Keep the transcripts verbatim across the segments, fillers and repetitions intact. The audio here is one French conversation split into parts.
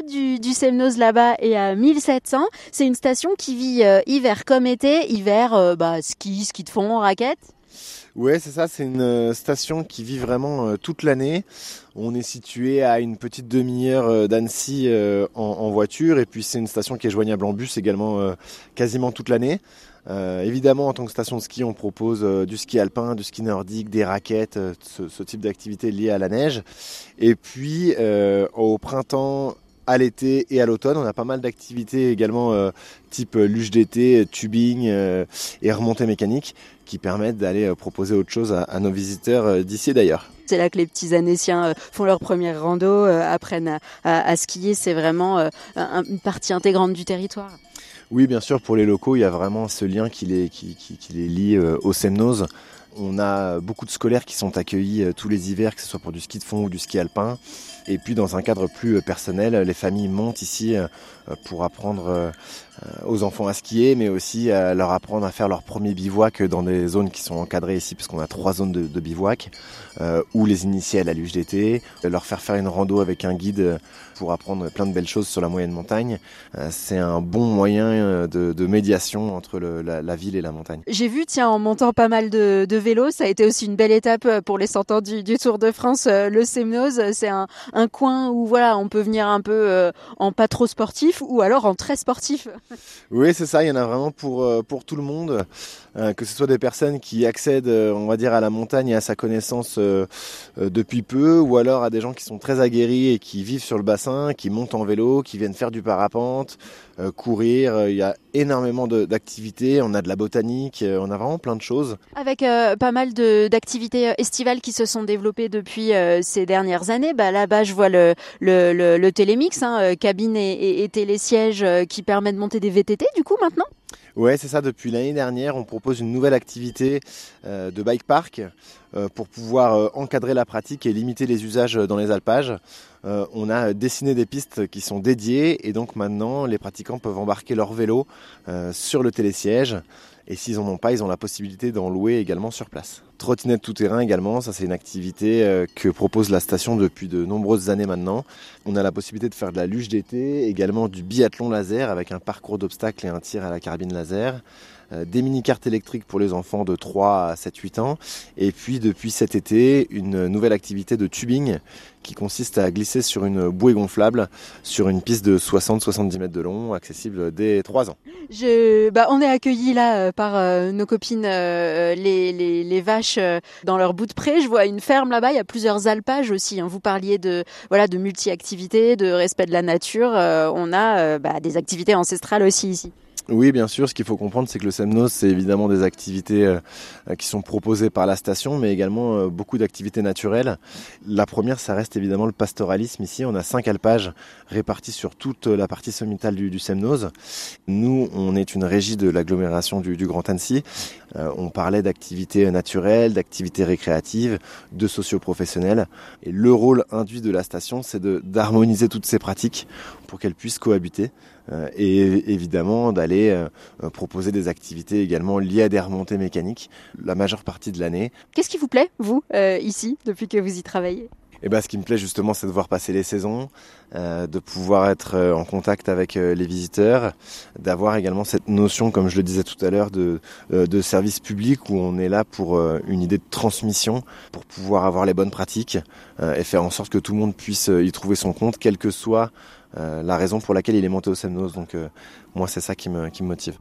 Du, du Semnoz là-bas est à mille sept cents. C'est une station qui vit euh, hiver comme été. Hiver, euh, bah, ski, ski de fond, raquette. Ouais, c'est ça, c'est une station qui vit vraiment euh, toute l'année. On est situé à une petite demi-heure euh, d'Annecy euh, en, en voiture, et puis c'est une station qui est joignable en bus également euh, quasiment toute l'année. Euh, évidemment, en tant que station de ski, on propose euh, du ski alpin, du ski nordique, des raquettes, euh, ce, ce type d'activité liée à la neige. Et puis euh, au printemps, à l'été et à l'automne, on a pas mal d'activités également euh, type luge d'été, tubing euh, et remontée mécanique qui permettent d'aller euh, proposer autre chose à, à nos visiteurs euh, d'ici et d'ailleurs. C'est là que les petits Annéciens euh, font leur première rando, euh, apprennent à, à, à skier. C'est vraiment euh, un, une partie intégrante du territoire. Oui, bien sûr, pour les locaux, il y a vraiment ce lien qui les, qui, qui, qui les lie euh, au Semnoz. On a beaucoup de scolaires qui sont accueillis euh, tous les hivers, que ce soit pour du ski de fond ou du ski alpin. Et puis dans un cadre plus euh, personnel, les familles montent ici euh, pour apprendre euh, aux enfants à skier, mais aussi à leur apprendre à faire leur premier bivouac dans des zones qui sont encadrées ici, puisqu'on a trois zones de, de bivouac, euh, ou les initier à la luge d'été, leur faire faire une rando avec un guide pour apprendre plein de belles choses sur la moyenne montagne. Euh, c'est un bon moyen de, de médiation entre le, la, la ville et la montagne. J'ai vu, tiens, en montant pas mal de, de vélos, ça a été aussi une belle étape pour les cent ans du, du Tour de France. Le Semnoz, c'est un, un coin où voilà, on peut venir un peu euh, en pas trop sportif ou alors en très sportif. Oui, c'est ça, il y en a vraiment pour, pour tout le monde, euh, que ce soit des personnes qui accèdent, on va dire, à la montagne et à sa connaissance euh, depuis peu, ou alors à des gens qui sont très aguerris et qui vivent sur le bassin, qui montent en vélo, qui viennent faire du parapente, euh, courir. Il y a énormément de, d'activités, on a de la botanique, on a vraiment plein de choses. Avec euh, pas mal de, d'activités estivales qui se sont développées depuis euh, ces dernières années. Bah, là-bas, je vois le, le, le, le télémix, hein, cabine et, et, et télésiège euh, qui permet de monter des V T T du coup maintenant. Ouais, c'est ça. Depuis l'année dernière, on propose une nouvelle activité euh, de bike park euh, pour pouvoir euh, encadrer la pratique et limiter les usages dans les alpages. Euh, on a dessiné des pistes qui sont dédiées et donc maintenant, les pratiquants peuvent embarquer leur vélo euh, sur le télésiège. Et s'ils n'en ont pas, ils ont la possibilité d'en louer également sur place. Trottinette tout-terrain également, ça c'est une activité euh, que propose la station depuis de nombreuses années maintenant. On a la possibilité de faire de la luge d'été, également du biathlon laser avec un parcours d'obstacles et un tir à la carabine laser. Euh, des mini-cartes électriques pour les enfants de trois à sept huit ans. Et puis depuis cet été, une nouvelle activité de tubing qui consiste à glisser sur une bouée gonflable sur une piste de soixante à soixante-dix mètres de long, accessible dès trois ans. Je, bah, on est accueillis là euh, par euh, nos copines euh, les, les, les vaches euh, dans leur bout de pré. Je vois une ferme là-bas, il y a plusieurs alpages aussi. Hein. Vous parliez de, voilà, de multi-activités, de respect de la nature. Euh, on a euh, bah, des activités ancestrales aussi ici. Oui, bien sûr. Ce qu'il faut comprendre, c'est que le Semnoz, c'est évidemment des activités euh, qui sont proposées par la station, mais également euh, beaucoup d'activités naturelles. La première, ça reste évidemment le pastoralisme. Ici, on a cinq alpages répartis sur toute la partie sommitale du, du Semnoz. Nous, on est une régie de l'agglomération du, du Grand Annecy. Euh, on parlait d'activités naturelles, d'activités récréatives, de socio-professionnelles. Et le rôle induit de la station, c'est de, d'harmoniser toutes ces pratiques pour qu'elles puissent cohabiter. Euh, et évidemment d'aller euh, proposer des activités également liées à des remontées mécaniques la majeure partie de l'année. Qu'est-ce qui vous plaît, vous, euh, ici, depuis que vous y travaillez ? Et ben, ce qui me plaît justement, c'est de voir passer les saisons, euh, de pouvoir être euh, en contact avec euh, les visiteurs, d'avoir également cette notion, comme je le disais tout à l'heure, de, euh, de service public où on est là pour euh, une idée de transmission, pour pouvoir avoir les bonnes pratiques euh, et faire en sorte que tout le monde puisse euh, y trouver son compte, quelle que soit euh, la raison pour laquelle il est monté au Semnoz. Donc euh, moi, c'est ça qui me, qui me motive.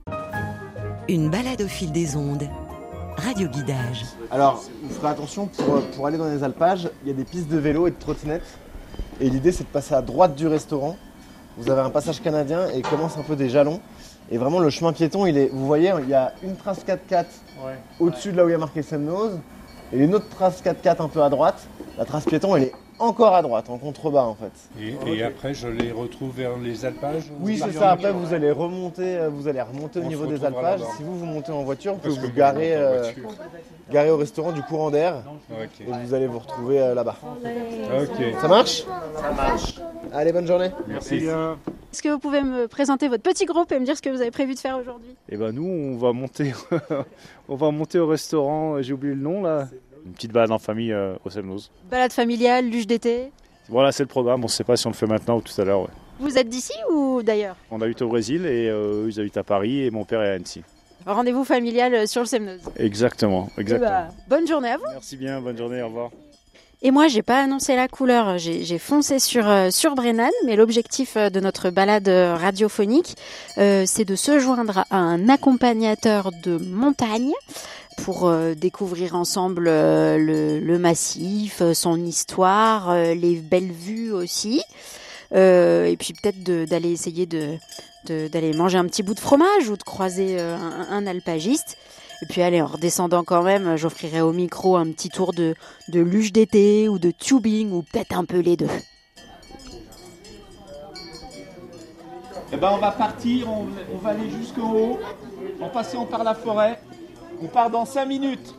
Une balade au fil des ondes. Radio Guidage. Alors, vous ferez attention, pour, pour aller dans les alpages, il y a des pistes de vélo et de trottinette. Et l'idée, c'est de passer à droite du restaurant. Vous avez un passage canadien et il commence un peu des jalons. Et vraiment, le chemin piéton, il est, vous voyez, il y a une trace quatre-quatre ouais, au-dessus ouais. de là où il y a marqué Semnoz. Et une autre trace quatre-quatre un peu à droite. La trace piéton, elle est encore à droite, en contrebas en fait. Et, okay. et après, je les retrouve vers les alpages. Oui, c'est ça. Après, vous allez remonter, vous allez remonter au niveau des alpages. Si vous vous montez en voiture, vous pouvez vous garer, euh, garer au restaurant du courant d'air. Okay. Et vous allez vous retrouver euh, là-bas. Okay. Ça marche ? Ça marche. Allez, bonne journée. Merci. Est-ce que vous pouvez me présenter votre petit groupe et me dire ce que vous avez prévu de faire aujourd'hui ? Eh ben nous, on va monter, on va monter au restaurant. J'ai oublié le nom là. Une petite balade en famille euh, au Semnoz. Balade familiale, luge d'été. Voilà, c'est le programme. On ne sait pas si on le fait maintenant ou tout à l'heure. Ouais. Vous êtes d'ici ou d'ailleurs? On habite au Brésil et euh, ils habitent à Paris et mon père est à Annecy. Rendez-vous familial sur le Semnoz. Exactement, exactement. Bah, bonne journée à vous. Merci bien, bonne journée, au revoir. Et moi, j'ai pas annoncé la couleur, j'ai, j'ai foncé sur euh, sur Brennan, mais l'objectif euh, de notre balade euh, radiophonique, euh, c'est de se joindre à un accompagnateur de montagne pour euh, découvrir ensemble euh, le, le massif, euh, son histoire, euh, les belles vues aussi, euh, et puis peut-être de, d'aller essayer de, de d'aller manger un petit bout de fromage ou de croiser euh, un, un alpagiste. Et puis allez, en redescendant quand même, j'offrirai au micro un petit tour de, de luge d'été ou de tubing ou peut-être un peu les deux. Eh ben on va partir, on, on va aller jusqu'au haut, en passant par la forêt. On part dans cinq minutes.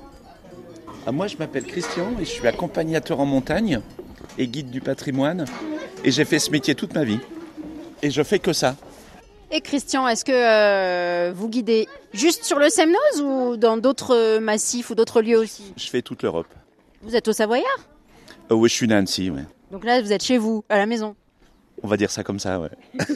Ah, moi je m'appelle Christian et je suis accompagnateur en montagne et guide du patrimoine. Et j'ai fait ce métier toute ma vie. Et je fais que ça. Et Christian, est-ce que euh, vous guidez juste sur le Semnoz ou dans d'autres massifs ou d'autres lieux aussi? Je fais toute l'Europe. Vous êtes au Savoyard? Euh, oui, je suis né à Annecy, ouais. Donc là, vous êtes chez vous, à la maison. On va dire ça comme ça, ouais.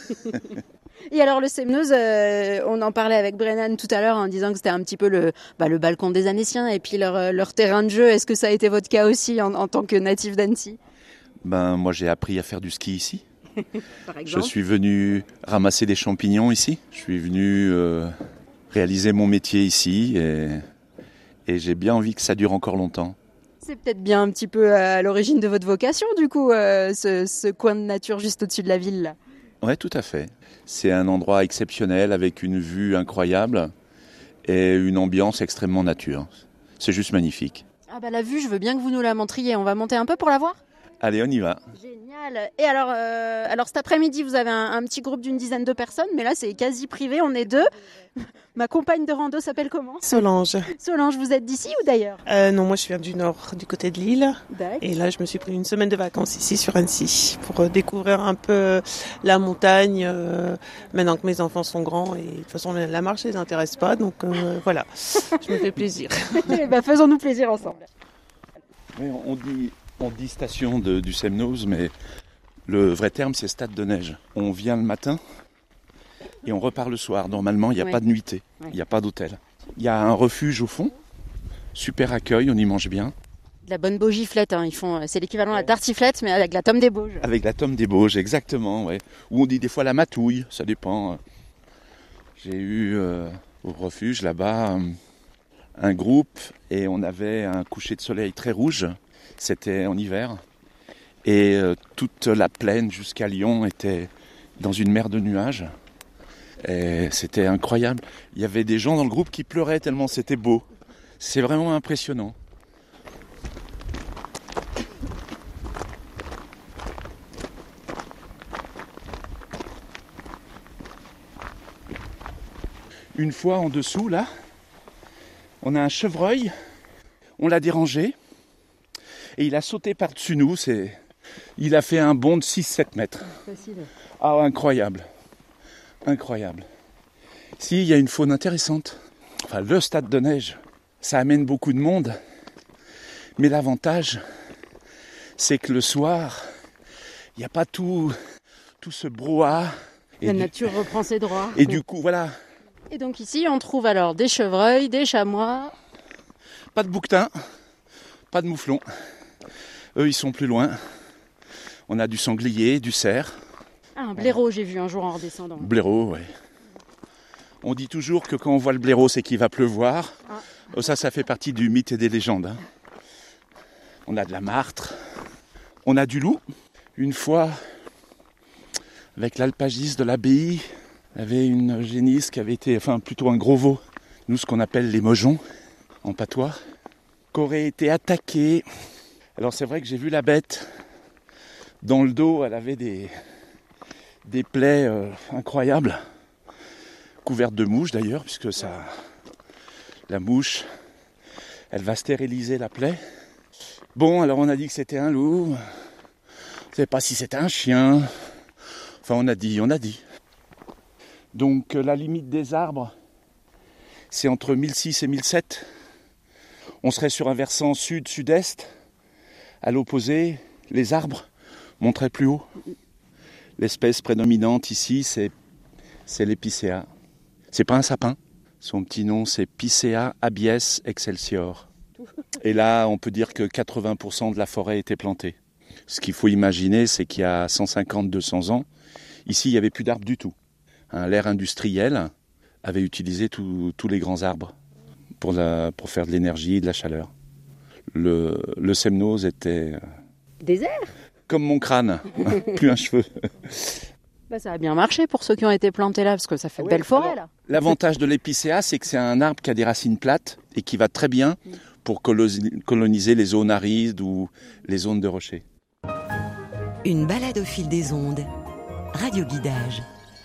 Et alors le Semnoz, euh, on en parlait avec Brennan tout à l'heure en disant que c'était un petit peu le, bah, le balcon des Annéciens et puis leur, leur terrain de jeu. Est-ce que ça a été votre cas aussi en, en tant que natif d'Annecy? Ben, moi j'ai appris à faire du ski ici. Par Je exemple. suis venu ramasser des champignons ici. Je suis venu euh, réaliser mon métier ici et, et j'ai bien envie que ça dure encore longtemps. C'est peut-être bien un petit peu à l'origine de votre vocation du coup, euh, ce, ce coin de nature juste au-dessus de la ville là. Ouais, tout à fait. C'est un endroit exceptionnel avec une vue incroyable et une ambiance extrêmement nature. C'est juste magnifique. Ah bah la vue, je veux bien que vous nous la montriez. On va monter un peu pour la voir? Allez, on y va. Génial. Et alors, euh, alors cet après-midi, vous avez un, un petit groupe d'une dizaine de personnes, mais là c'est quasi privé, on est deux. Ma compagne de rando s'appelle comment? Solange. Solange, vous êtes d'ici ou d'ailleurs? Euh, non, moi je viens du nord, du côté de Lille. D'accord. Et là, je me suis pris une semaine de vacances ici sur Annecy pour euh, découvrir un peu la montagne. Euh, maintenant que mes enfants sont grands et de toute façon la marche les intéresse pas, donc euh, voilà, je me fais plaisir. Eh ben, faisons-nous plaisir ensemble. Oui, on dit, on dit station de, du Semnoz, mais le vrai terme c'est stade de neige. On vient le matin et on repart le soir. Normalement, il n'y a Ouais. pas de nuitée, il n'y a pas d'hôtel. Il y a un refuge au fond, super accueil, on y mange bien. De la bonne Beaugiflette, hein. Ils font, c'est l'équivalent de la tartiflette, mais avec la tome des Bauges. Avec la tome des Bauges, exactement, ouais. Ou on dit des fois la matouille, ça dépend. J'ai eu euh, au refuge là-bas euh, un groupe et on avait un coucher de soleil très rouge. C'était en hiver. Et euh, toute la plaine jusqu'à Lyon était dans une mer de nuages. Et c'était incroyable. Il y avait des gens dans le groupe qui pleuraient tellement c'était beau. C'est vraiment impressionnant. Une fois en dessous, là, on a un chevreuil, on l'a dérangé, et il a sauté par-dessus nous, c'est... il a fait un bond de six sept mètres. Facile. Ah, incroyable, incroyable. Si, il y a une faune intéressante. Enfin, le stade de neige, ça amène beaucoup de monde, mais l'avantage, c'est que le soir, il n'y a pas tout, tout ce brouhaha. La du- nature reprend ses droits. Et du coup, voilà, Et donc ici, on trouve alors des chevreuils, des chamois. pas de bouquetin, pas de mouflon. Eux, ils sont plus loin. On a du sanglier, du cerf, Ah, un blaireau, j'ai vu un jour en redescendant. blaireau, ouais. On dit toujours que quand on voit le blaireau, c'est qu'il va pleuvoir. Ah. Oh, ça, ça fait partie du mythe et des légendes. hein. On a de la martre. On a du loup. Une fois, avec l'alpagiste de l'abbaye, il y avait une génisse qui avait été, enfin plutôt un gros veau, nous ce qu'on appelle les mojons, en patois, qui aurait été attaqué. Alors c'est vrai que j'ai vu la bête. Dans le dos, elle avait des, des plaies euh, incroyables, couvertes de mouches d'ailleurs, puisque ça, la mouche, elle va stériliser la plaie. Bon, alors on a dit que c'était un loup, on ne savait pas si c'était un chien, enfin on a dit, on a dit. Donc euh, la limite des arbres, c'est entre mille six et mille sept. On serait sur un versant sud-sud-est. À l'opposé, les arbres monteraient plus haut. L'espèce prédominante ici, c'est, c'est l'épicéa. C'est pas un sapin. Son petit nom, c'est Picea abies excelsior. Et là, on peut dire que quatre-vingts pour cent de la forêt était plantée. Ce qu'il faut imaginer, c'est qu'il y a cent cinquante à deux cents ans, ici, il n'y avait plus d'arbres du tout. Hein, l'ère industrielle avait utilisé tous les grands arbres pour, la, pour faire de l'énergie et de la chaleur. Le, le semnose était... Désert ? Comme mon crâne, plus un cheveu. Bah, ça a bien marché pour ceux qui ont été plantés là, parce que ça fait de Oui, belles forêts alors, là. L'avantage de l'épicéa, c'est que c'est un arbre qui a des racines plates et qui va très bien pour coloniser les zones arides ou les zones de rochers. Une balade au fil des ondes. Radio Guidage.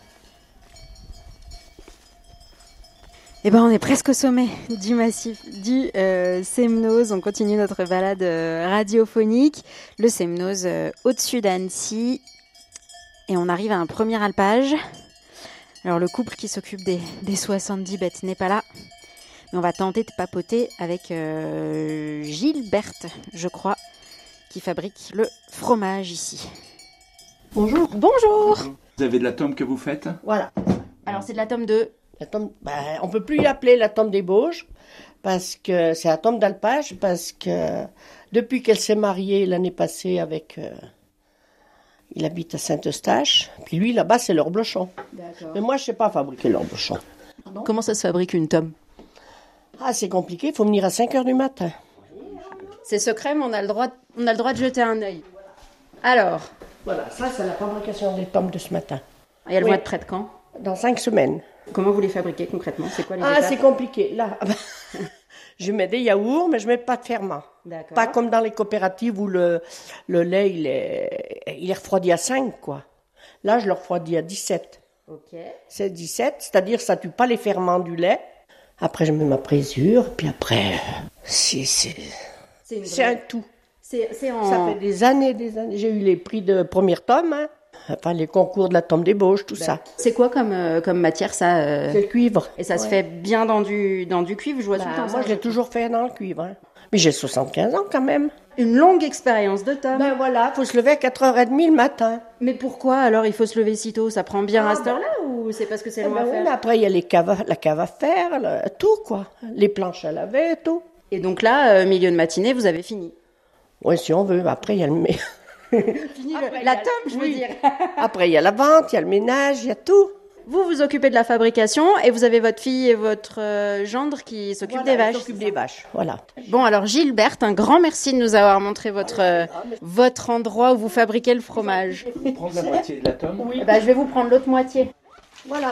Eh ben, on est presque au sommet du massif du euh, Semnoz. On continue notre balade euh, radiophonique. Le Semnoz euh, au-dessus d'Annecy. Et on arrive à un premier alpage. Alors le couple qui s'occupe des, des soixante-dix bêtes n'est pas là. Mais on va tenter de papoter avec euh, Gilberte, je crois, qui fabrique le fromage ici. Bonjour. Bonjour. Vous avez de la tome que vous faites ? Voilà. Alors c'est de la tome de... La tome, ben, on ne peut plus l'appeler la tome des Bauges, parce que c'est la tome d'alpage, parce que depuis qu'elle s'est mariée l'année passée avec... Euh, il habite à Saint-Eustache, puis lui là-bas c'est l'Orblochon. Mais moi je ne sais pas fabriquer l'Orblochon. Comment ça se fabrique une tome ? Ah, c'est compliqué, il faut venir à cinq heures du matin. C'est secret, mais on a le droit de, on a le droit de jeter un œil. Alors, voilà, ça c'est la fabrication des tomes de ce matin. et elles Oui. vont être prêtes quand ? Dans cinq semaines. Comment vous les fabriquez concrètement ? C'est quoi les Ah, étapes ? c'est compliqué. Là, je mets des yaourts, mais je mets pas de ferment. D'accord. Pas comme dans les coopératives où le, le lait, il est, il est refroidi à cinq, quoi. Là, je le refroidis à dix-sept. Ok. C'est dix-sept, c'est-à-dire ça tue pas les ferments du lait. Après, je mets ma présure, puis après, c'est, c'est, C'est, une c'est un vraie- tout. c'est, c'est en... Ça fait des années, des années. J'ai eu les prix de première tome, hein. Enfin, les concours de la tome des Bauges, tout ça. C'est quoi comme, euh, comme matière ça euh C'est le cuivre. Et ça se Ouais. fait bien dans du, dans du cuivre, je vois Bah, tout le temps moi, ça. j'ai toujours fait dans le cuivre, hein. Mais j'ai soixante-quinze ans quand même. Une longue expérience de tome. Ben voilà, faut se lever à quatre heures trente le matin. Mais pourquoi alors il faut se lever si tôt ? Ça prend bien Ah, à cette heure-là ou c'est parce que c'est Eh long ben à oui, faire mais après, il y a les caves à- la cave à faire, le- tout quoi. Les planches à laver, tout. Et donc là, euh, milieu de matinée, vous avez fini. Oui, si on veut. Après, il y a le mé- Fini Après, il y la a- tome, je veux oui. dire. Après, il y a la vente, il y a le ménage, il y a tout. Vous vous occupez de la fabrication et vous avez votre fille et votre euh, gendre qui s'occupent Voilà, des il vaches. s'occupe des vaches, voilà. Bon alors Gilberte, un grand merci de nous avoir montré votre, euh, votre endroit où vous fabriquez le fromage. Prendre la moitié de la tome. Eh ben, je vais vous prendre l'autre moitié. Voilà.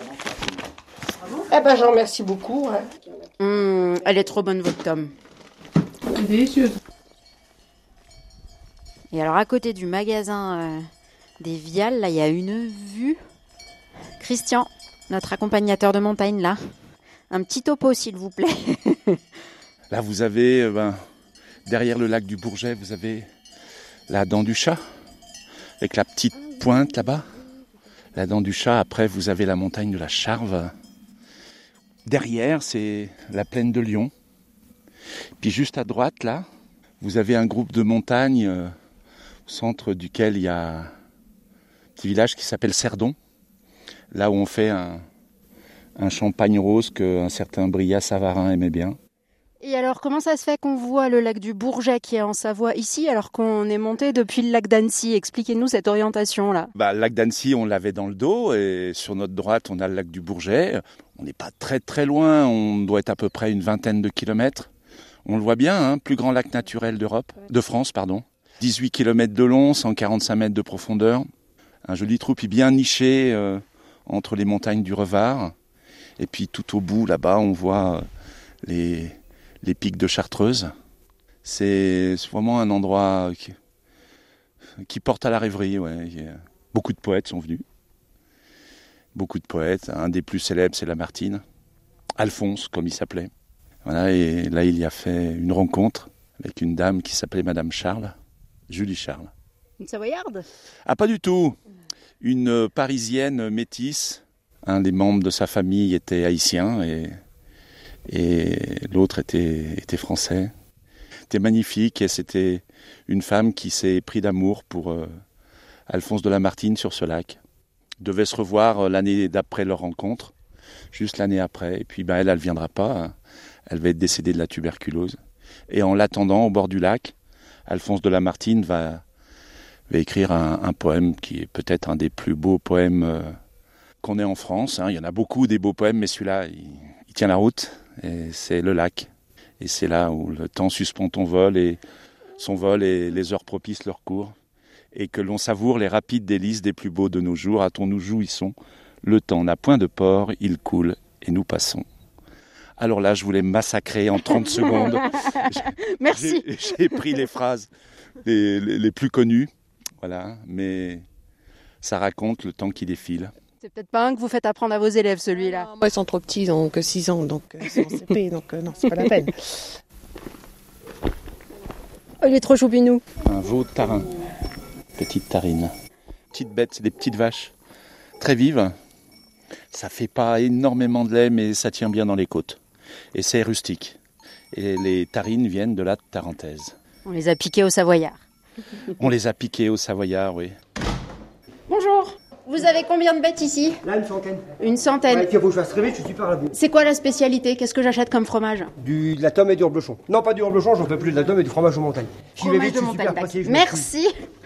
Eh ben, j'en remercie beaucoup. Hein. Hum, elle est trop bonne votre tome. Délicieuse. Et alors à côté du magasin euh, des Viales, là il y a une vue. Christian, notre accompagnateur de montagne là. Un petit topo s'il vous plaît. Là, vous avez, euh, ben, derrière le lac du Bourget, vous avez la dent du chat, avec la petite pointe là-bas. La dent du chat, après, vous avez la montagne de la Charve. Derrière, c'est la plaine de Lyon. Puis juste à droite, là, vous avez un groupe de montagnes euh, au centre duquel il y a un petit village qui s'appelle Cerdon. Là où on fait un, un champagne rose qu'un certain Brillat Savarin aimait bien. Et alors comment ça se fait qu'on voit le lac du Bourget qui est en Savoie ici alors qu'on est monté depuis le lac d'Annecy ? Expliquez-nous cette orientation là. Bah, le lac d'Annecy, on l'avait dans le dos et sur notre droite, on a le lac du Bourget. On n'est pas très très loin, on doit être à peu près une vingtaine de kilomètres. On le voit bien, hein, plus grand lac naturel d'Europe, de France, pardon. dix-huit kilomètres de long, cent quarante-cinq mètres de profondeur. Un joli trou, puis bien niché euh, entre les montagnes du Revard. Et puis tout au bout, là-bas, on voit euh, les, les pics de Chartreuse. C'est vraiment un endroit qui, qui porte à la rêverie. Ouais. Beaucoup de poètes sont venus. Beaucoup de poètes. Un des plus célèbres, c'est Lamartine. Alphonse, comme il s'appelait. Voilà, et là, il y a fait une rencontre avec une dame qui s'appelait Madame Charles, Julie Charles. Une Savoyarde ? Ah, pas du tout. Une Parisienne métisse. Un des membres de sa famille était haïtien et, et l'autre était, était français. C'était magnifique et c'était une femme qui s'est pris d'amour pour, euh, Alphonse de Lamartine sur ce lac. Ils devaient se revoir l'année d'après leur rencontre, juste l'année après. Et puis ben, elle, elle ne viendra pas. Elle va être décédée de la tuberculose. Et en l'attendant, au bord du lac, Alphonse de Lamartine va, va écrire un, un poème qui est peut-être un des plus beaux poèmes euh, qu'on ait en France. Hein. Il y en a beaucoup des beaux poèmes, mais celui-là, il, il tient la route. Et c'est le lac. Et c'est là où le temps suspend ton vol et son vol et les heures propices leur cours. Et que l'on savoure les rapides délices des plus beaux de nos jours. Hâtons-nous jouissons. Le temps n'a point de port, il coule et nous passons. Alors là, je voulais massacrer en trente secondes. Merci. J'ai, j'ai pris les phrases les, les, les plus connues, voilà, mais ça raconte le temps qui défile. C'est peut-être pas un que vous faites apprendre à vos élèves, celui-là. Non, moi, ils sont trop petits, ils n'ont que six ans, donc euh, ils sont en C P, donc euh, non, c'est pas la peine. Oh, il est trop choupinou. Un veau tarin, petite tarine. Petite bête, c'est des petites vaches, très vives. Ça fait pas énormément de lait, mais ça tient bien dans les côtes. Et c'est rustique. Et les tarines viennent de la Tarentaise. On les a piqués au Savoyard. On les a piqués au Savoyard, oui. Bonjour. Vous avez combien de bêtes ici? Là, une centaine. Une centaine. Ouais, il faut que je fasse très vite, je suis par la boue. C'est quoi la spécialité? Qu'est-ce que j'achète comme fromage? Du, de la tome et du reblochon. Non, pas du reblochon, j'en peux plus, de la tome et du fromage aux montagnes. J'y vais vite, je suis super pressé. Merci.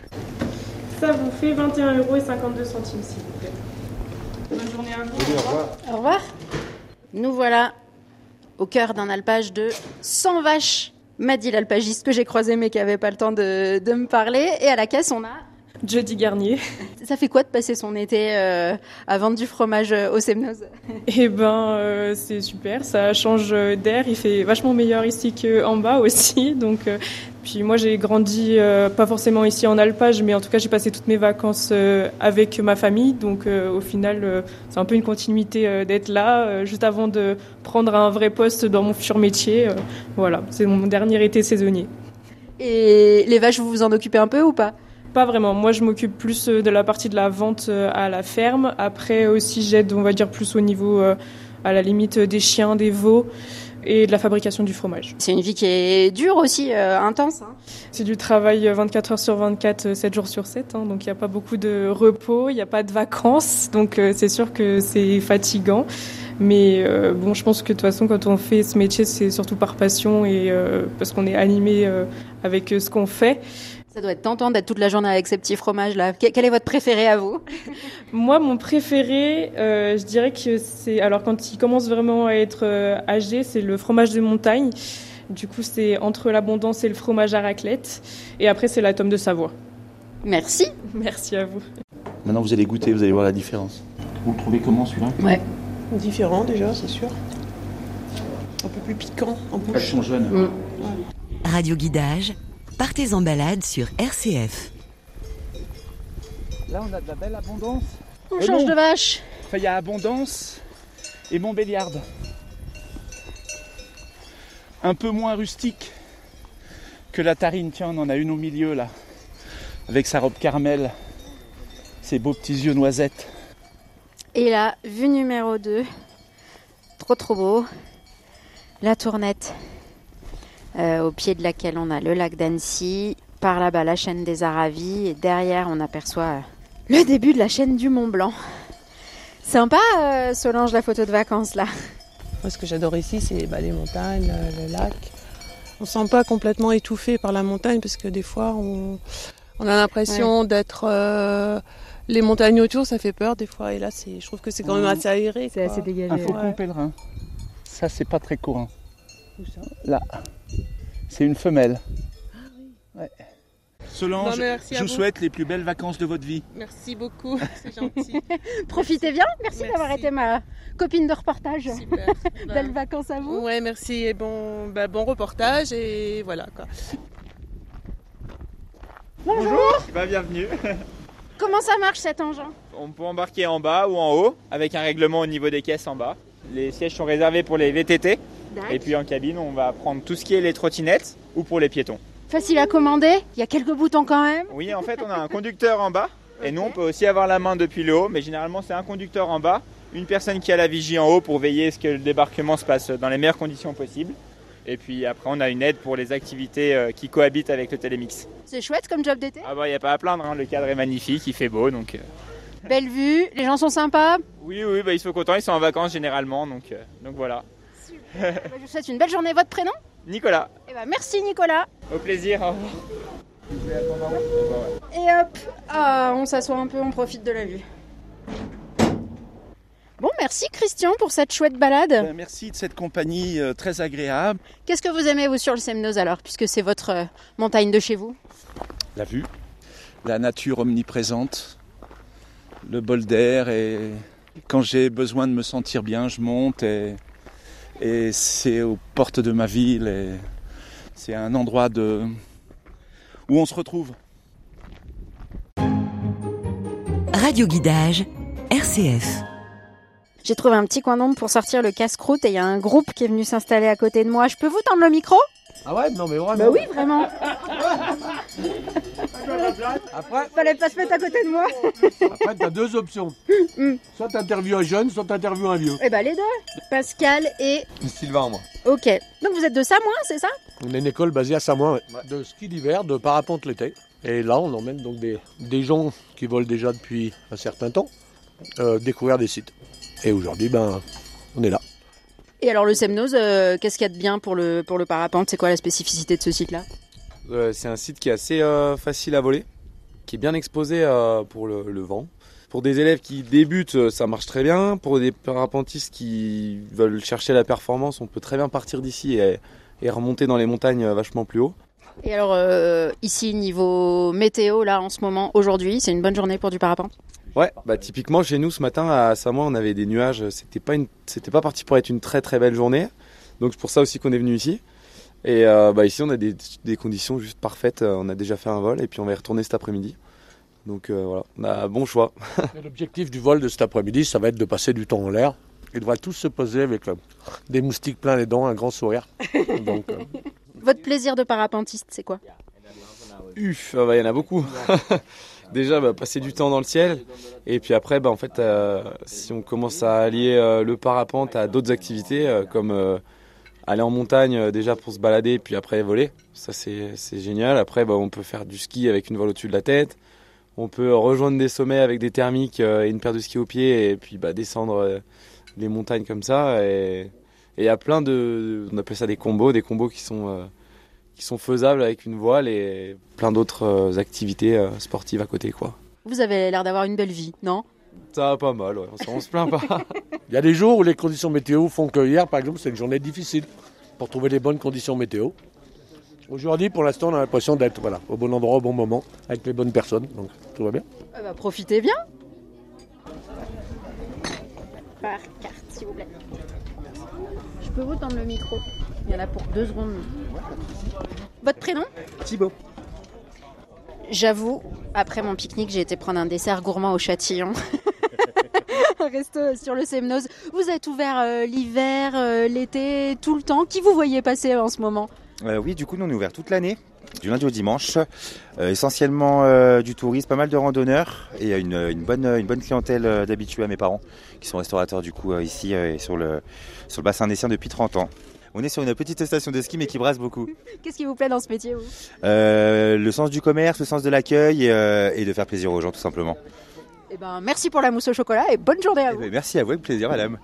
Ça vous fait vingt et un euros cinquante-deux centimes, s'il vous plaît. Bonne journée à vous. Oui, au revoir. Au revoir. Nous voilà au cœur d'un alpage de cent vaches, m'a dit l'alpagiste que j'ai croisé mais qui n'avait pas le temps de, de me parler. Et à la caisse, on a... Jody Garnier. Ça fait quoi de passer son été euh, à vendre du fromage euh, au Semnoz? Eh ben, euh, c'est super, ça change d'air. Il fait vachement meilleur ici qu'en bas aussi. Donc, euh, puis moi, j'ai grandi euh, pas forcément ici en alpage, mais en tout cas, j'ai passé toutes mes vacances euh, avec ma famille. Donc, euh, au final, euh, c'est un peu une continuité euh, d'être là, euh, juste avant de prendre un vrai poste dans mon futur métier. Euh, voilà, c'est mon dernier été saisonnier. Et les vaches, vous vous en occupez un peu ou pas? Pas vraiment. Moi, je m'occupe plus de la partie de la vente à la ferme. Après aussi, j'aide, on va dire, plus au niveau, euh, à la limite, des chiens, des veaux et de la fabrication du fromage. C'est une vie qui est dure aussi, euh, intense. Hein. C'est du travail vingt-quatre heures sur vingt-quatre, sept jours sur sept. Hein, donc, il n'y a pas beaucoup de repos, il n'y a pas de vacances. Donc, euh, c'est sûr que c'est fatigant. Mais euh, bon, je pense que de toute façon, quand on fait ce métier, c'est surtout par passion et euh, parce qu'on est animé euh, avec ce qu'on fait. Ça doit être tentant d'être toute la journée avec ces petits fromages-là. Quel est votre préféré à vous? Moi, mon préféré, euh, je dirais que c'est... Alors, quand il commence vraiment à être euh, âgé, c'est le fromage de montagne. Du coup, c'est entre l'abondance et le fromage à raclette. Et après, c'est la tome de Savoie. Merci. Merci à vous. Maintenant, vous allez goûter, vous allez voir la différence. Vous le trouvez comment, celui-là? Ouais. Différent, déjà, c'est sûr. Un peu plus piquant en bouche. Elles sont jeunes. Mmh. Ouais. Radio Guidage. Partez en balade sur R C F. Là, on a de la belle abondance. On change non. de vache. Enfin, il y a abondance et Montbéliarde. Un peu moins rustique que la Tarine. Tiens, on en a une au milieu, là. Avec sa robe caramel. Ses beaux petits yeux noisettes. Et là, vue numéro deux. Trop, trop beau. La Tournette. Euh, au pied de laquelle on a le lac d'Annecy, par là-bas la chaîne des Aravis, et derrière on aperçoit euh, le début de la chaîne du Mont Blanc. Sympa, euh, Solange, la photo de vacances là. Moi, ce que j'adore ici, c'est bah, les montagnes, le lac. On ne se sent pas complètement étouffé par la montagne, parce que des fois on, on a l'impression ouais. d'être... Euh, les montagnes autour, ça fait peur des fois, et là c'est, je trouve que c'est quand même assez aéré. C'est quoi. Assez dégagé. Un faucon ouais. pèlerin. Ça, c'est pas très courant. Où ça? Là. C'est une femelle. Ah oui. Ouais. Solange, non, je vous souhaite les plus belles vacances de votre vie. Merci beaucoup, c'est gentil. Profitez bien, merci, merci d'avoir été ma copine de reportage. Super. Belles vacances à vous. Ouais, merci et bon, bah, bon reportage et voilà quoi. Bonjour. Bonjour. Bah, bienvenue. Comment ça marche cet engin? On peut embarquer en bas ou en haut avec un règlement au niveau des caisses en bas. Les sièges sont réservés pour les V T T. Et puis en cabine, on va prendre tout ce qui est les trottinettes ou pour les piétons. Facile à commander, il y a quelques boutons quand même. Oui, en fait, on a un conducteur en bas. Et okay. Nous, on peut aussi avoir la main depuis le haut. Mais généralement, c'est un conducteur en bas, une personne qui a la vigie en haut pour veiller à ce que le débarquement se passe dans les meilleures conditions possibles. Et puis après, on a une aide pour les activités euh, qui cohabitent avec le Télémix. C'est chouette comme job d'été. Ah bah, il n'y a pas à plaindre, hein. Le cadre est magnifique, il fait beau. Donc, euh... Belle vue, les gens sont sympas. Oui, oui, bah, ils sont contents, ils sont en vacances généralement. Donc, euh, donc voilà. Super. Bah, je vous souhaite une belle journée. Votre prénom ? Nicolas. Eh ben, merci Nicolas. Au plaisir. Au revoir. Et hop, ah, on s'assoit un peu, on profite de la vue. Bon, merci Christian pour cette chouette balade. Ben, merci de cette compagnie euh, très agréable. Qu'est-ce que vous aimez vous sur le Semnoz alors, puisque c'est votre euh, montagne de chez vous ? La vue, la nature omniprésente, le bol d'air, et quand j'ai besoin de me sentir bien, je monte et, et c'est aux portes de ma ville et c'est un endroit de... où on se retrouve. Radio Guidage, R C F. J'ai trouvé un petit coin d'ombre pour sortir le casse-croûte et il y a un groupe qui est venu s'installer à côté de moi. Je peux vous tendre le micro ? Ah ouais, non mais vraiment. Bah oui, vraiment. Après, fallait pas se mettre à côté de moi. Après, t'as deux options. Soit t'interviews un jeune, soit t'interviews un vieux. Eh ben les deux. Pascal et Sylvain, moi. Ok. Donc vous êtes de Samoin, c'est ça ? On est une école basée à Samoin, ouais. De ski d'hiver, de parapente l'été. Et là, on emmène donc des, des gens qui volent déjà depuis un certain temps euh, découvrir des sites. Et aujourd'hui, ben, on est là. Et alors le Semnoz, euh, qu'est-ce qu'il y a de bien pour le, pour le parapente ? C'est quoi la spécificité de ce site-là ? euh, C'est un site qui est assez euh, facile à voler, qui est bien exposé euh, pour le, le vent. Pour des élèves qui débutent, ça marche très bien. Pour des parapentistes qui veulent chercher la performance, on peut très bien partir d'ici et, et remonter dans les montagnes vachement plus haut. Et alors euh, ici, niveau météo, là en ce moment, aujourd'hui, c'est une bonne journée pour du parapente ? Ouais, bah typiquement chez nous ce matin à Samoin, on avait des nuages. C'était pas une, c'était pas parti pour être une très très belle journée. Donc c'est pour ça aussi qu'on est venu ici. Et euh, bah ici on a des, des conditions juste parfaites. On a déjà fait un vol et puis on va y retourner cet après-midi. Donc euh, voilà, on a un bon choix. L'objectif du vol de cet après-midi, ça va être de passer du temps en l'air. Ils devraient tous se poser avec euh, des moustiques plein les dents, un grand sourire. Donc, euh... Votre plaisir de parapentiste, c'est quoi ? Uff, il bah, y en a beaucoup. Déjà, bah, passer du temps dans le ciel. Et puis après, bah, en fait, euh, si on commence à allier euh, le parapente à d'autres activités, euh, comme euh, aller en montagne euh, déjà pour se balader, puis après voler, ça c'est, c'est génial. Après, bah, on peut faire du ski avec une voile au-dessus de la tête. On peut rejoindre des sommets avec des thermiques euh, et une paire de skis aux pieds, et puis bah, descendre euh, les montagnes comme ça. Et il y a plein de, on appelle ça des combos, des combos qui sont... Euh, qui sont faisables avec une voile et plein d'autres euh, activités euh, sportives à côté, quoi. Vous avez l'air d'avoir une belle vie, non ? Ça va pas mal, ouais. on, on se plaint pas. Il y a des jours où les conditions météo font que hier, par exemple, c'est une journée difficile pour trouver les bonnes conditions météo. Aujourd'hui, pour l'instant, on a l'impression d'être voilà, au bon endroit, au bon moment, avec les bonnes personnes, donc tout va bien. Eh ben, profitez bien. Par carte, s'il vous plaît. Je peux vous tendre le micro ? Il y en a pour deux secondes. Votre prénom ? Thibaut. J'avoue, après mon pique-nique, j'ai été prendre un dessert gourmand au Châtillon. Un resto sur le Semnoz. Vous êtes ouvert euh, l'hiver, euh, l'été, tout le temps. Qui vous voyez passer en ce moment ? euh, Oui, du coup, nous on est ouvert toute l'année, du lundi au dimanche. Euh, essentiellement euh, du tourisme, pas mal de randonneurs et une, une, bonne, une bonne clientèle euh, d'habitués à mes parents, qui sont restaurateurs du coup euh, ici euh, sur, le, sur le bassin naissien depuis trente ans. On est sur une petite station de ski mais qui brasse beaucoup. Qu'est-ce qui vous plaît dans ce métier, vous ? euh, Le sens du commerce, le sens de l'accueil et, euh, et de faire plaisir aux gens tout simplement. Eh ben, merci pour la mousse au chocolat et bonne journée à vous. Eh ben, merci à vous, avec plaisir madame.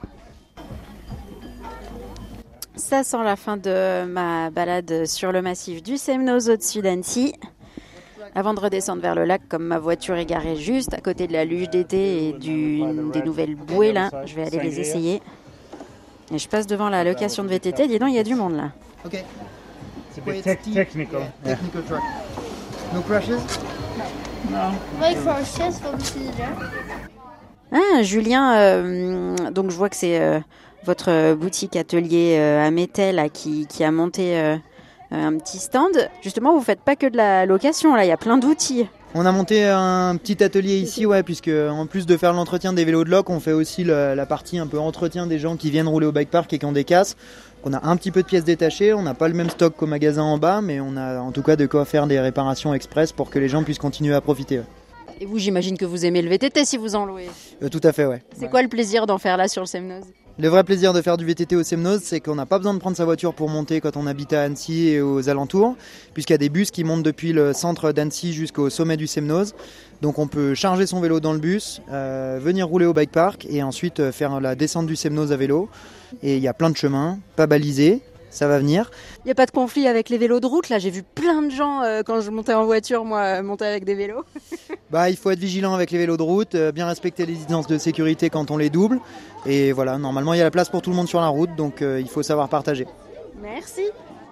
Ça sent la fin de ma balade sur le massif du Semnoz au-dessus d'Annecy. Avant de redescendre vers le lac, comme ma voiture est garée juste à côté de la luge d'été et du, des nouvelles bouées, là, je vais aller les essayer. Et je passe devant la location de V T T, dis donc, il y a du monde là. Ok. C'est des tech- technical. Yeah, technical truck. No crashes? No. Like for our shifts, what we see there. Ah, Julien, euh, donc je vois que c'est euh, votre boutique atelier euh, à Métel là, qui, qui a monté euh, un petit stand. Justement, vous faites pas que de la location, là, il y a plein d'outils. On a monté un petit atelier ici, ouais, puisque en plus de faire l'entretien des vélos de loc, on fait aussi le, la partie un peu entretien des gens qui viennent rouler au bike park et qui ont des casses. On a un petit peu de pièces détachées, on n'a pas le même stock qu'au magasin en bas, mais on a en tout cas de quoi faire des réparations express pour que les gens puissent continuer à profiter. Ouais. Et vous, j'imagine que vous aimez le V T T si vous en louez. Euh, tout à fait, ouais. C'est quoi le plaisir d'en faire là sur le Semnoz ? Le vrai plaisir de faire du V T T au Semnoz, c'est qu'on n'a pas besoin de prendre sa voiture pour monter quand on habite à Annecy et aux alentours, puisqu'il y a des bus qui montent depuis le centre d'Annecy jusqu'au sommet du Semnoz. Donc on peut charger son vélo dans le bus, euh, venir rouler au bike park et ensuite faire la descente du Semnoz à vélo. Et il y a plein de chemins, pas balisés, ça va venir. Il n'y a pas de conflit avec les vélos de route, là j'ai vu plein de gens euh, quand je montais en voiture, moi, monter avec des vélos. Bah, il faut être vigilant avec les vélos de route, euh, bien respecter les distances de sécurité quand on les double. Et voilà, normalement il y a la place pour tout le monde sur la route, donc euh, il faut savoir partager. Merci.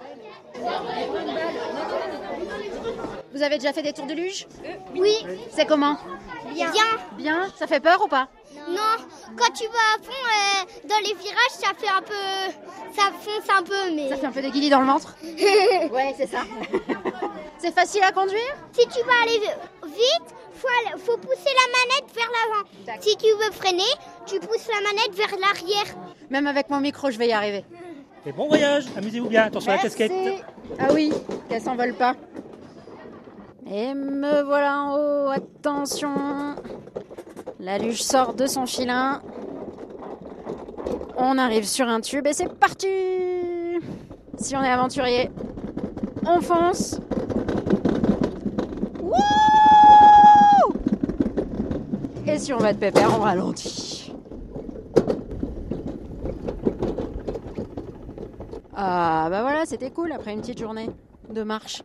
Vous avez déjà fait des tours de luge ? Oui. C'est comment ? Bien. Bien. Ça fait peur ou pas ? Non, quand tu vas à fond euh, dans les virages, ça fait un peu, ça fonce un peu, mais... Ça fait un peu de guillis dans le ventre ? Ouais, c'est ça. C'est facile à conduire ? Si tu vas aller vite, faut, aller, faut pousser la manette vers l'avant. Si tu veux freiner, tu pousses la manette vers l'arrière. Même avec mon micro, je vais y arriver. Et bon voyage, amusez-vous bien, attention Merci. à la casquette. Ah oui, qu'elle s'envole pas. Et me voilà en haut, attention. La luge sort de son filin. On arrive sur un tube et c'est parti. Si on est aventurier, on fonce. Wouh! Et si on va être pépère, on ralentit. Ah bah voilà, c'était cool après une petite journée de marche.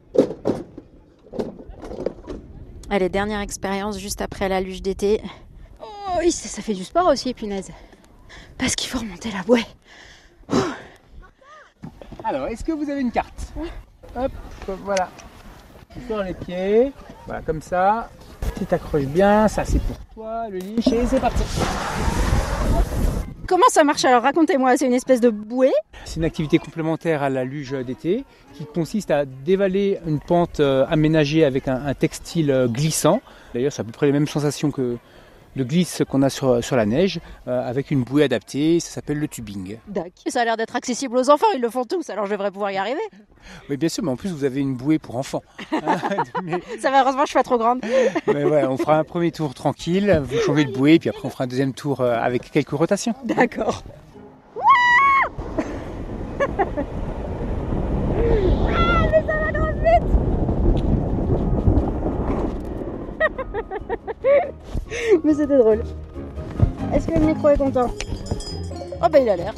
Allez, dernière expérience juste après la luge d'été. Oh oui, ça, ça fait du sport aussi, punaise. Parce qu'il faut remonter la bouée. Ouh. Alors, est-ce que vous avez une carte ? Hop, voilà. Tu sors les pieds, voilà, comme ça. Tu t'accroches bien, ça c'est pour toi, le leash, et c'est parti. Comment ça marche alors ? Racontez-moi, c'est une espèce de bouée ? C'est une activité complémentaire à la luge d'été qui consiste à dévaler une pente aménagée avec un, un textile glissant. D'ailleurs, c'est à peu près les mêmes sensations que le glisse qu'on a sur, sur la neige, euh, avec une bouée adaptée, ça s'appelle le tubing. D'accord. Ça a l'air d'être accessible aux enfants, ils le font tous, alors je devrais pouvoir y arriver. Oui, bien sûr, mais en plus vous avez une bouée pour enfants. mais... Ça va, heureusement je suis pas trop grande. Mais ouais, on fera un premier tour tranquille, vous changez de bouée, puis après on fera un deuxième tour avec quelques rotations. D'accord. Ah, mais ça va trop vite. Mais c'était drôle. Est-ce que le micro est content ? Oh bah il a l'air.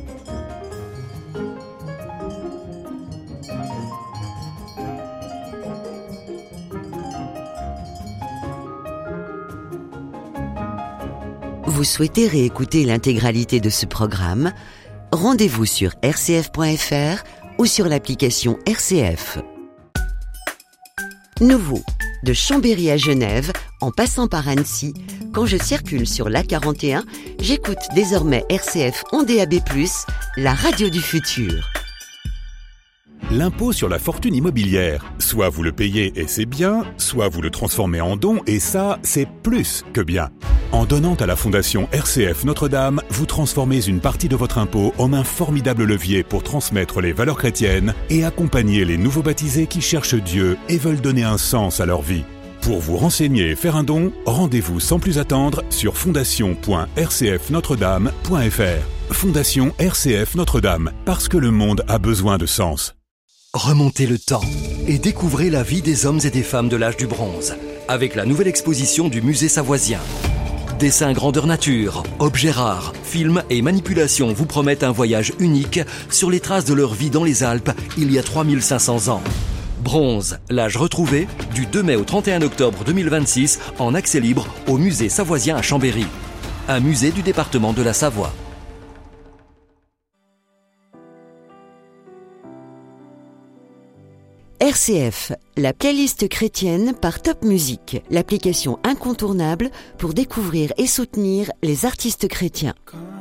Vous souhaitez réécouter l'intégralité de ce programme ? Rendez-vous sur r c f point f r ou sur l'application R C F. Nouveau, de Chambéry à Genève, en passant par Annecy, quand je circule sur l'A quarante et un, j'écoute désormais R C F en D A B plus, la radio du futur. L'impôt sur la fortune immobilière. Soit vous le payez et c'est bien, soit vous le transformez en don et ça, c'est plus que bien. En donnant à la Fondation R C F Notre-Dame, vous transformez une partie de votre impôt en un formidable levier pour transmettre les valeurs chrétiennes et accompagner les nouveaux baptisés qui cherchent Dieu et veulent donner un sens à leur vie. Pour vous renseigner et faire un don, rendez-vous sans plus attendre sur fondation point r c f notre dame point f r. Fondation R C F Notre-Dame, parce que le monde a besoin de sens. Remontez le temps et découvrez la vie des hommes et des femmes de l'âge du bronze avec la nouvelle exposition du musée savoisien. Dessins grandeur nature, objets rares, films et manipulations vous promettent un voyage unique sur les traces de leur vie dans les Alpes il y a trois mille cinq cents ans. Bronze, l'âge retrouvé, du deux mai au trente et un octobre deux mille vingt-six en accès libre au musée savoisien à Chambéry. Un musée du département de la Savoie. R C F, la playlist chrétienne par Top Music, l'application incontournable pour découvrir et soutenir les artistes chrétiens.